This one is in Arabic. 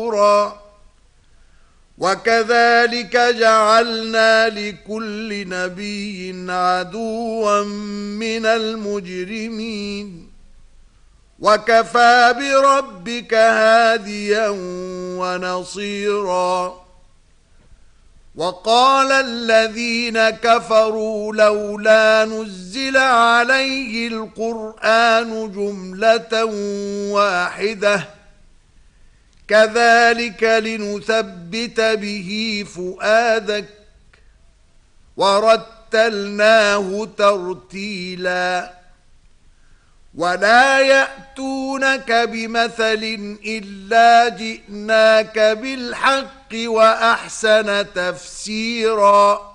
وكذلك جعلنا لكل نبي عدوا من المجرمين وكفى بربك هاديا ونصيرا وقال الذين كفروا لولا نزل عليه القرآن جملة واحدة كذلك لنثبت به فؤادك ورتلناه ترتيلا ولا يأتونك بمثل إلا جئناك بالحق وأحسن تفسيرا